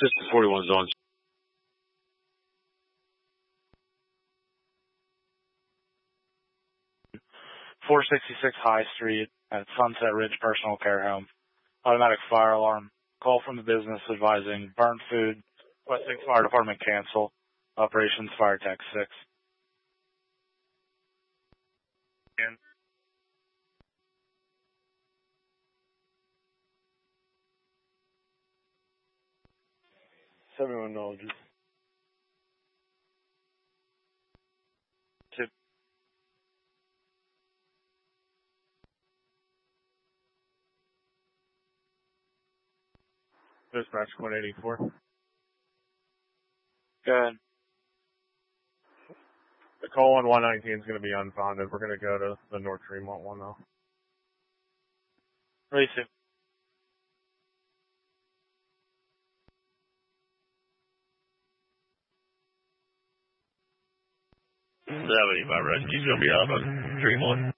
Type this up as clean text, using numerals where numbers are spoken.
System 41's on. 466 High Street at Sunset Ridge Personal Care Home. Automatic fire alarm. Call from the business advising burnt food. Westlake Fire Department cancel. Operations Fire Tech 6. And 71 knowledges. Dispatch 184. Go ahead. The call on 119 is going to be unfounded. We're going to go to the North Tremont one, though. Release it. 75 rescue's going to be up on Tremont.